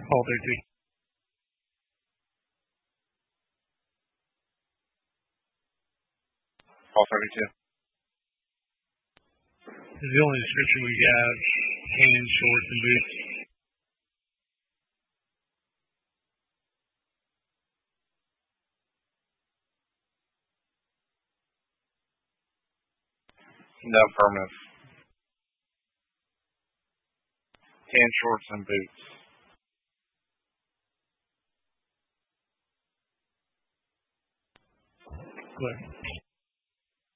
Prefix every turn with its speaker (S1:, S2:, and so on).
S1: All 32.
S2: All 32.
S1: The only description we have: tan shorts and boots.
S2: No, affirmative. Tan shorts and boots.
S1: Clear.